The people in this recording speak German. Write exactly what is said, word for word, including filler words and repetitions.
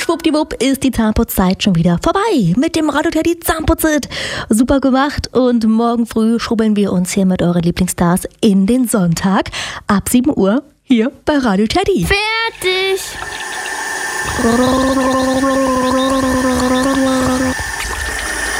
schwuppdiwupp ist die Zahnputzzeit schon wieder vorbei mit dem Radio Teddy Zahnputzit. Super gemacht und morgen früh schrubbeln wir uns hier mit euren Lieblingsstars in den Sonntag ab sieben Uhr hier bei Radio Teddy. Fertig!